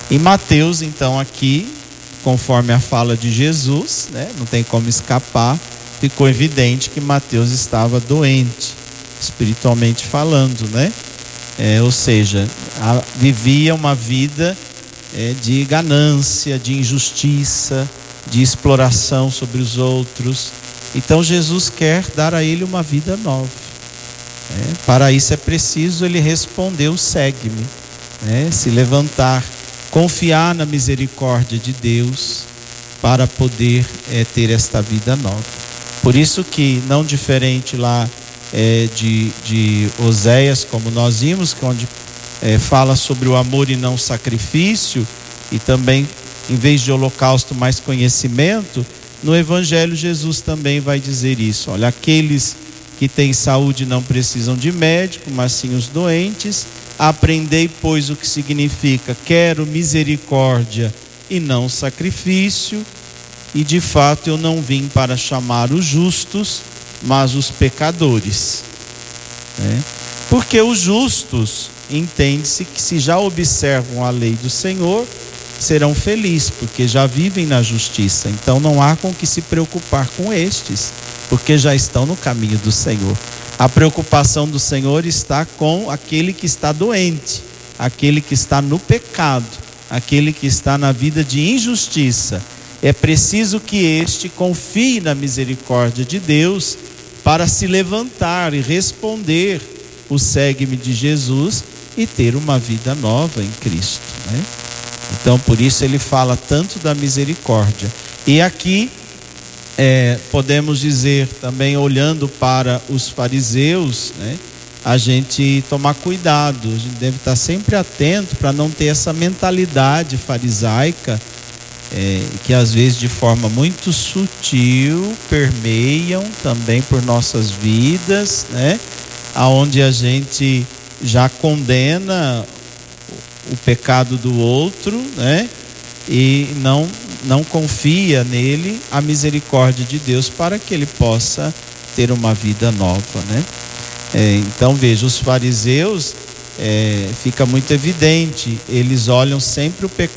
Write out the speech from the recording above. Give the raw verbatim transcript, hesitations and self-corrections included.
E Mateus, então, aqui, conforme a fala de Jesus, né, não tem como escapar, ficou evidente que Mateus estava doente, espiritualmente falando, né? É, ou seja, a, vivia uma vida é, de ganância, de injustiça, de exploração sobre os outros. Então Jesus quer dar a ele uma vida nova. É, para isso é preciso ele responder o segue-me, né? Se levantar, confiar na misericórdia de Deus para poder é, ter esta vida nova. Por isso que, não diferente lá é, de, de Oséias, como nós vimos, que onde é, fala sobre o amor e não sacrifício, e também, em vez de holocausto, mais conhecimento, no Evangelho Jesus também vai dizer isso. Olha, aqueles que têm saúde não precisam de médico, mas sim os doentes. Aprendei, pois, o que significa quero misericórdia e não sacrifício. E de fato eu não vim para chamar os justos, mas os pecadores, né? Porque os justos, entende-se que se já observam a lei do Senhor, serão felizes, porque já vivem na justiça. Então não há com que se preocupar com estes, porque já estão no caminho do Senhor. A preocupação do Senhor está com aquele que está doente, aquele que está no pecado, aquele que está na vida de injustiça. É preciso que este confie na misericórdia de Deus para se levantar e responder o segue-me de Jesus e ter uma vida nova em Cristo, né? Então por isso ele fala tanto da misericórdia. E aqui é, podemos dizer também, olhando para os fariseus, né, a gente tomar cuidado, a gente deve estar sempre atento para não ter essa mentalidade farisaica, É, que às vezes de forma muito sutil permeiam também por nossas vidas, né? Aonde a gente já condena o pecado do outro, né? E não, não confia nele a misericórdia de Deus para que ele possa ter uma vida nova, né? É, então veja, os fariseus, é, fica muito evidente, eles olham sempre o pecado